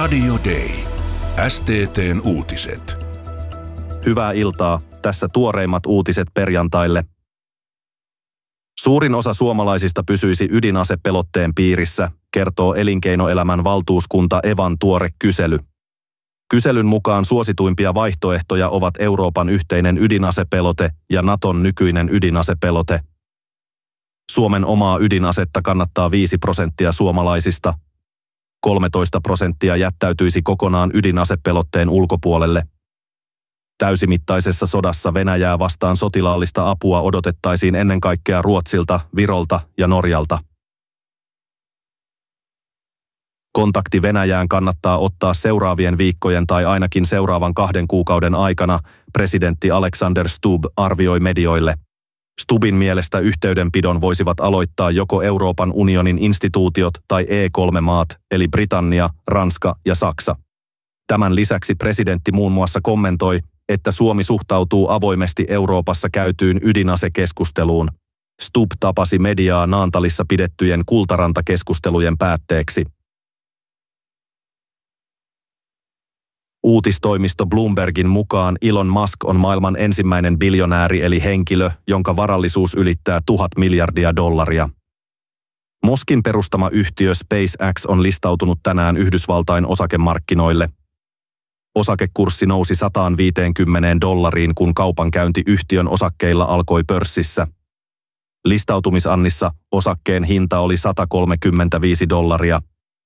Radio Day. STT:n uutiset. Hyvää iltaa. Tässä tuoreimmat uutiset perjantaille. Suurin osa suomalaisista pysyisi ydinasepelotteen piirissä, kertoo Elinkeinoelämän valtuuskunta Evan tuore kysely. Kyselyn mukaan suosituimpia vaihtoehtoja ovat Euroopan yhteinen ydinasepelote ja Naton nykyinen ydinasepelote. Suomen omaa ydinasetta kannattaa 5% suomalaisista. 13% jättäytyisi kokonaan ydinasepelotteen ulkopuolelle. Täysimittaisessa sodassa Venäjää vastaan sotilaallista apua odotettaisiin ennen kaikkea Ruotsilta, Virolta ja Norjalta. Kontakti Venäjään kannattaa ottaa seuraavien viikkojen tai ainakin seuraavan 2 kuukauden aikana, presidentti Alexander Stubb arvioi medioille. Stubbin mielestä yhteydenpidon voisivat aloittaa joko Euroopan unionin instituutiot tai E3-maat, eli Britannia, Ranska ja Saksa. Tämän lisäksi presidentti muun muassa kommentoi, että Suomi suhtautuu avoimesti Euroopassa käytyyn ydinasekeskusteluun. Stubb tapasi mediaa Naantalissa pidettyjen Kultaranta-keskustelujen päätteeksi. Uutistoimisto Bloombergin mukaan Elon Musk on maailman ensimmäinen biljonääri eli henkilö, jonka varallisuus ylittää $1,000 miljardia. Muskin perustama yhtiö SpaceX on listautunut tänään Yhdysvaltain osakemarkkinoille. Osakekurssi nousi $150, kun kaupankäynti yhtiön osakkeilla alkoi pörssissä. Listautumisannissa osakkeen hinta oli $135.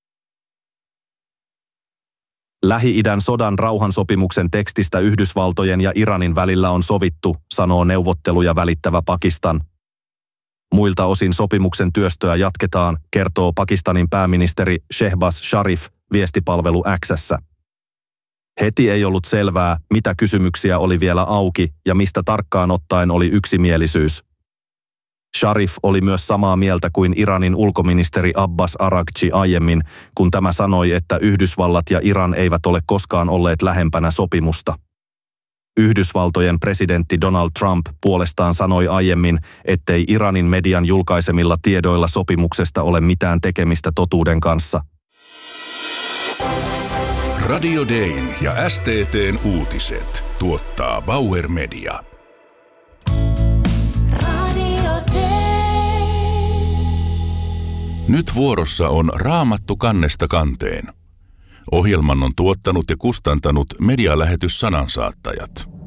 Lähi-idän sodan rauhansopimuksen tekstistä Yhdysvaltojen ja Iranin välillä on sovittu, sanoo neuvotteluja välittävä Pakistan. Muilta osin sopimuksen työstöä jatketaan, kertoo Pakistanin pääministeri Shehbaz Sharif viestipalvelu X:ssä. Heti ei ollut selvää, mitä kysymyksiä oli vielä auki ja mistä tarkkaan ottaen oli yksimielisyys. Sharif oli myös samaa mieltä kuin Iranin ulkoministeri Abbas Araghchi aiemmin, kun tämä sanoi, että Yhdysvallat ja Iran eivät ole koskaan olleet lähempänä sopimusta. Yhdysvaltojen presidentti Donald Trump puolestaan sanoi aiemmin, ettei Iranin median julkaisemilla tiedoilla sopimuksesta ole mitään tekemistä totuuden kanssa. Radio Dayn ja STT:n uutiset tuottaa Bauer Media. Nyt vuorossa on Raamattu kannesta kanteen. Ohjelman on tuottanut ja kustantanut medialähetys Sanansaattajat.